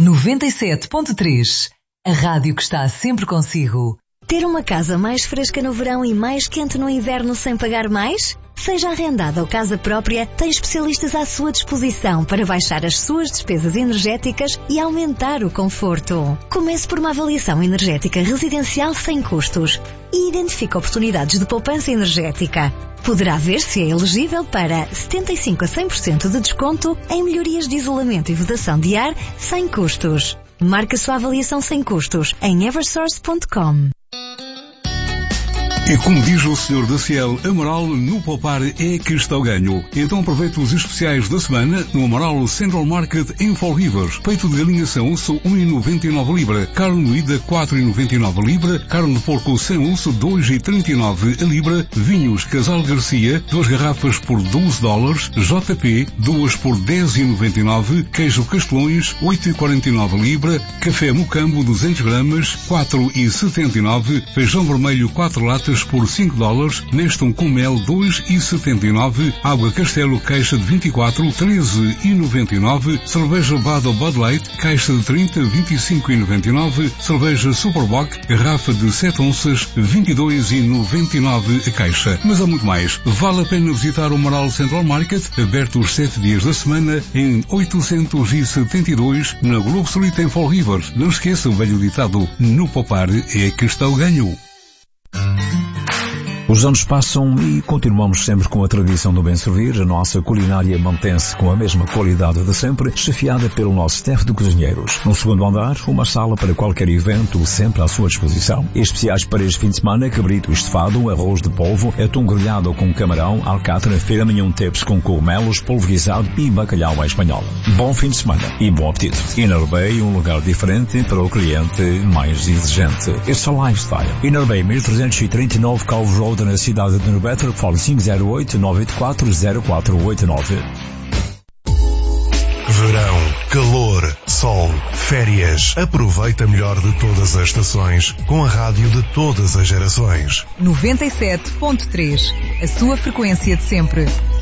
97.3, a rádio que está sempre consigo. Ter uma casa mais fresca no verão e mais quente no inverno sem pagar mais? Seja arrendada ou casa própria, tem especialistas à sua disposição para baixar as suas despesas energéticas e aumentar o conforto. Comece por uma avaliação energética residencial sem custos e identifique oportunidades de poupança energética. Poderá ver se é elegível para 75% a 100% de desconto em melhorias de isolamento e vedação de ar sem custos. Marque a sua avaliação sem custos em eversource.com. E como diz o Sr. da Ciel, Amaral no poupar é que está o ganho. Então aproveite os especiais da semana no Amaral Central Market em Fall River. Peito de galinha sem osso 1,99 libra. Carne moída 4,99 libra. Carne de porco sem osso 2,39 a libra. Vinhos Casal Garcia, 2 garrafas por $12. JP, 2 por 10,99. Queijo Castelões, 8,49 libra. Café Mocambo 200 gramas, 4,79. Feijão vermelho 4 latas por $5, Neston com mel 2,79, Água Castelo caixa de 24, 13,99, cerveja Bud ou Bud Light caixa de 30, 25,99, cerveja Superbock garrafa de 7 onças, 22,99 a caixa. Mas há muito mais. Vale a pena visitar o Amaral Central Market, aberto os 7 dias da semana, em 872 na Globo Street em Fall River. Não esqueça o velho ditado, no poupar é que está o ganho. Os anos passam e continuamos sempre com a tradição do bem servir. A nossa culinária mantém-se com a mesma qualidade de sempre, chefiada pelo nosso staff de cozinheiros. No segundo andar, uma sala para qualquer evento, sempre à sua disposição. Especiais para este fim de semana, cabrito estofado, arroz de polvo, atum grelhado com camarão, alcatra, filé mignon tips com cogumelos, polvorizado e bacalhau à espanhola. Bom fim de semana e bom apetite. Inner Bay, um lugar diferente para o cliente mais exigente. It's a lifestyle. Inner Bay, 1339 Calvo Road, na cidade de Norbetter. Fale 508-984-0489. Verão, calor, sol, férias. Aproveita melhor de todas as estações com a rádio de todas as gerações. 97.3, a sua frequência de sempre.